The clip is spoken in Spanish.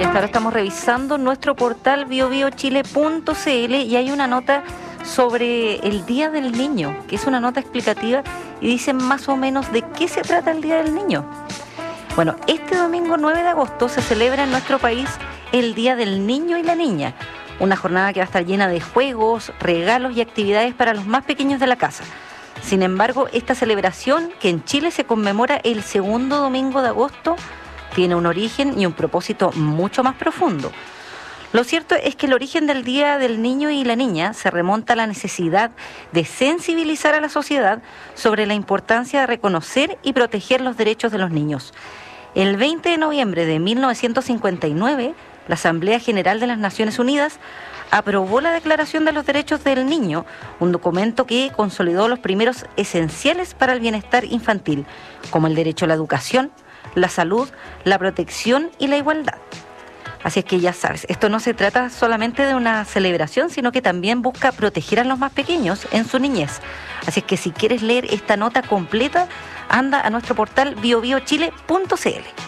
esta hora estamos revisando nuestro portal biobiochile.cl y hay una nota sobre el Día del Niño, que es una nota explicativa y dice más o menos de qué se trata el Día del Niño. Bueno, este domingo 9 de agosto se celebra en nuestro país el Día del Niño y la Niña, una jornada que va a estar llena de juegos, regalos y actividades para los más pequeños de la casa. Sin embargo, esta celebración, que en Chile se conmemora el segundo domingo de agosto, tiene un origen y un propósito mucho más profundo. Lo cierto es que el origen del Día del Niño y la Niña se remonta a la necesidad de sensibilizar a la sociedad sobre la importancia de reconocer y proteger los derechos de los niños. El 20 de noviembre de 1959, la Asamblea General de las Naciones Unidas aprobó la Declaración de los Derechos del Niño, un documento que consolidó los primeros esenciales para el bienestar infantil, como el derecho a la educación, la salud, la protección y la igualdad. Así es que ya sabes, esto no se trata solamente de una celebración, sino que también busca proteger a los más pequeños en su niñez. Así es que si quieres leer esta nota completa, anda a nuestro portal biobiochile.cl.